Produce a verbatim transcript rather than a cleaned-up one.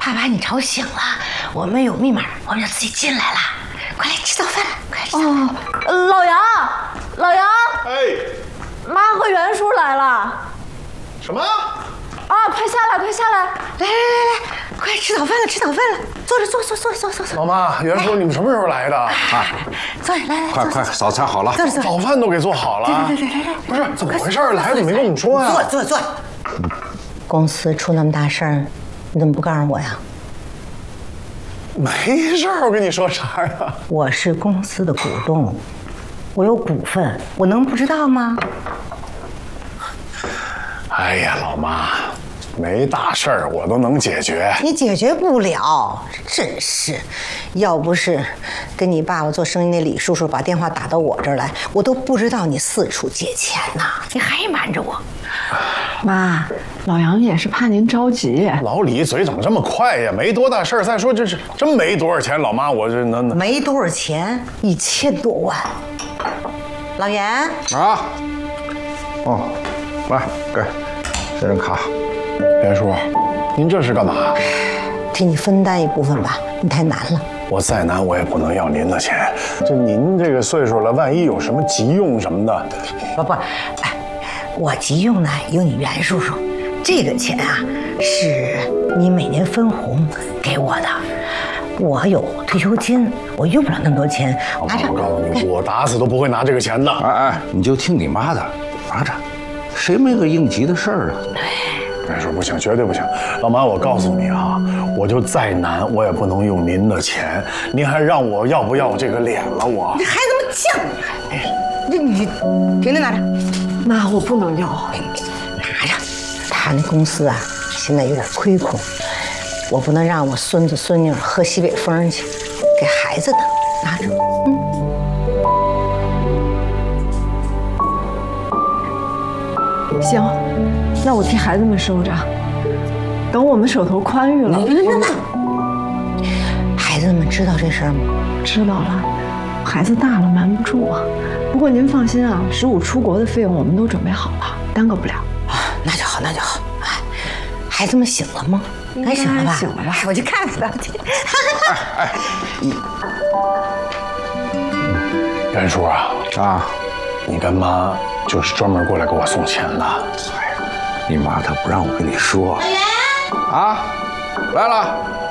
怕把你吵醒了。我们有密码，我们就自己进来了。快来吃早饭了，快来吃早饭。 哦，老杨，老杨， 哎， 妈和袁叔来了。 什么？ 啊，快下来，快下来！ 来来来来，快吃早饭了，吃早饭了，坐着坐坐坐坐坐坐。 老妈，袁叔，你们什么时候来的？啊， 坐下，来来， 快快，早餐好了， 坐着坐着。 早饭都给做好了。 对对对对对， 不是怎么回事？来了你没跟我们说呀？ 坐坐坐。公司出那么大事儿，你怎么不告诉我呀？ 没事儿，我跟你说啥呀？ 我是公司的股东，我有股份，我能不知道吗？ 哎呀，老妈，没大事儿，我都能解决。 你解决不了，真是！要不是跟你爸爸做生意那李叔叔把电话打到我这儿来，我都不知道你四处借钱呢。你还瞒着我。 妈，老杨也是怕您着急。 老李嘴怎么这么快呀？没多大事儿。再说这是真没多少钱，老妈，我这能能没多少钱，一千多万。老袁啊，哦，来给，这张卡。 袁叔，您这是干嘛？ 替你分担一部分吧，你太难了。 我再难，我也不能要您的钱。就您这个岁数了，万一有什么急用什么的， 不不，哎，我急用呢有你袁叔叔，这个钱啊是你每年分红给我的。我有退休金，我用不了那么多钱。拿着， 我告诉你，我打死都不会拿这个钱的。 哎哎，你就听你妈的，拿着，谁没个应急的事儿啊？ 袁叔不行，绝对不行。老妈，我告诉你啊，我就再难，我也不能用您的钱。您还让我要不要这个脸了？我这孩子们犟，哎，这你婷婷拿着， 妈，我不能要。 拿着。他那公司啊，现在有点亏空，我不能让我孙子孙女喝西北风去，给孩子的拿着。 嗯，行，那我替孩子们收着。等我们手头宽裕了， 别别别别！孩子们知道这事儿吗？ 知道了。孩子大了，瞒不住啊。不过您放心啊，十五出国的费用我们都准备好了，耽搁不了。 啊，那就好，那就好。哎，孩子们醒了吗？该醒了吧？ 醒了吧？ 我去看看他们去。 哎哎，你袁叔啊啊， 你干妈就是专门过来给我送钱的。 你妈她不让我跟你说。啊，来了。